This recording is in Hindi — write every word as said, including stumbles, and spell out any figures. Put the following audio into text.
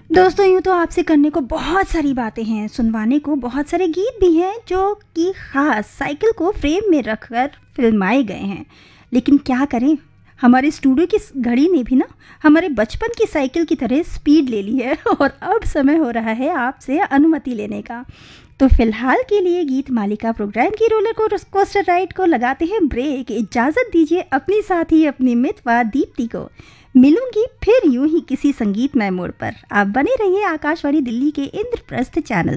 दोस्तों यूँ तो आपसे करने को बहुत सारी बातें हैं, सुनवाने को बहुत सारे गीत भी हैं जो कि ख़ास साइकिल को फ्रेम में रखकर फ़िल्माए गए हैं। लेकिन क्या करें, हमारे स्टूडियो की स घड़ी ने भी ना हमारे बचपन की साइकिल की तरह स्पीड ले ली है और अब समय हो रहा है आपसे अनुमति लेने का। तो फ़िलहाल के लिए गीत मालिका प्रोग्राम की रोलर को कोस्टर राइड को लगाते हैं ब्रेक। इजाज़त दीजिए अपनी साथी अपनी मितवा दीप्ति को। मिलूंगी फिर यूं ही किसी संगीतमय मोड़ पर। आप बने रहिए आकाशवाणी दिल्ली के इंद्रप्रस्थ चैनल